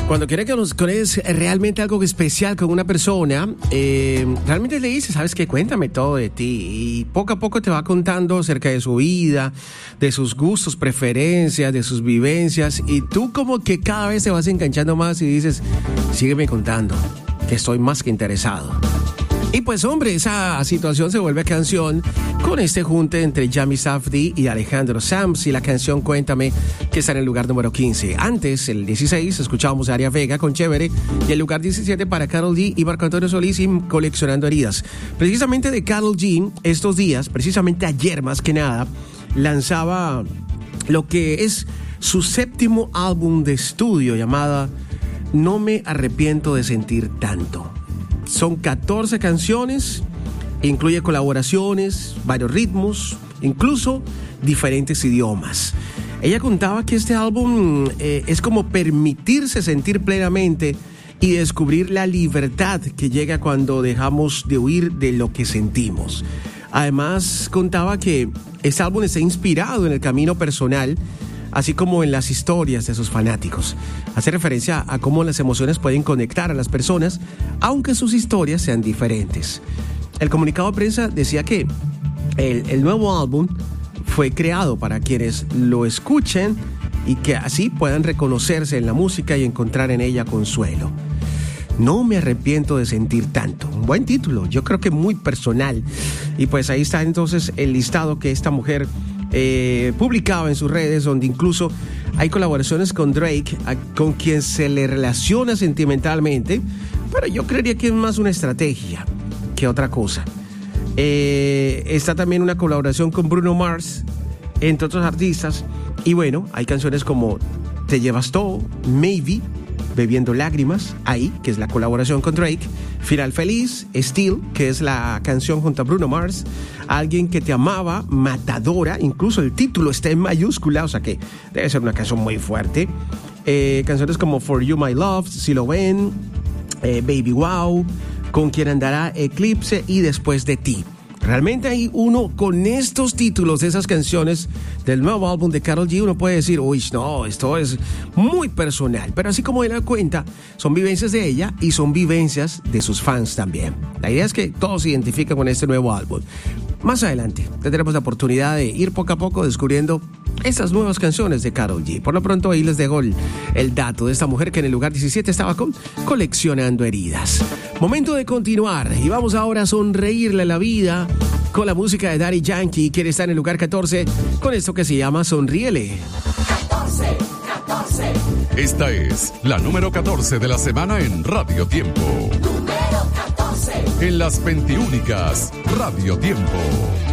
Cuando quieres que nos conectes realmente algo especial con una persona, realmente le dices, ¿sabes qué? Cuéntame todo de ti. Y poco a poco te va contando acerca de su vida, de sus gustos, preferencias, de sus vivencias. Y tú como que cada vez te vas enganchando más y dices, sígueme contando, que estoy más que interesado. Y pues hombre, esa situación se vuelve canción con este junte entre Jamie Safdie y Alejandro Sanz y la canción Cuéntame, que está en el lugar número 15. Antes, el 16, escuchábamos a Aria Vega con Chévere y el lugar 17 para Karol G y Marco Antonio Solís y Coleccionando Heridas. Precisamente de Karol G, estos días, precisamente ayer más que nada, lanzaba lo que es su séptimo álbum de estudio llamada No me arrepiento de sentir tanto. Son 14 canciones, incluye colaboraciones, varios ritmos, incluso diferentes idiomas. Ella contaba que este álbum es como permitirse sentir plenamente y descubrir la libertad que llega cuando dejamos de huir de lo que sentimos. Además, contaba que este álbum está inspirado en el camino personal, así como en las historias de sus fanáticos. Hace referencia a cómo las emociones pueden conectar a las personas, aunque sus historias sean diferentes. El comunicado de prensa decía que el nuevo álbum fue creado para quienes lo escuchen y que así puedan reconocerse en la música y encontrar en ella consuelo. No me arrepiento de sentir tanto. Un buen título, yo creo que muy personal. Y pues ahí está entonces el listado que esta mujer publicaba en sus redes, donde incluso hay colaboraciones con Drake, con quien se le relaciona sentimentalmente, pero yo creería que es más una estrategia que otra cosa. Está también una colaboración con Bruno Mars, entre otros artistas, y bueno, hay canciones como Te llevas todo, Maybe, Bebiendo lágrimas, ahí, que es la colaboración con Drake, Final feliz, Still, que es la canción junto a Bruno Mars, Alguien que te amaba, Matadora, incluso el título está en mayúscula, o sea que debe ser una canción muy fuerte. Canciones como For You My Love, Si lo ven, Baby Wow, Con quien andará, Eclipse y Después de ti. Realmente hay uno con estos títulos de esas canciones del nuevo álbum de Karol G, uno puede decir, uy, no, esto es muy personal. Pero así como él da cuenta, son vivencias de ella y son vivencias de sus fans también. La idea es que todos se identifican con este nuevo álbum. Más adelante tendremos la oportunidad de ir poco a poco descubriendo estas nuevas canciones de Karol G. Por lo pronto ahí les dejo el dato de esta mujer que en el lugar 17 estaba con Coleccionando Heridas. Momento de continuar y vamos ahora a sonreírle a la vida con la música de Daddy Yankee, quien está en el lugar 14 con esto que se llama Sonríele. 14. Esta es la número 14 de la semana en Radio Tiempo. Número 14. En las 21 Radio Tiempo.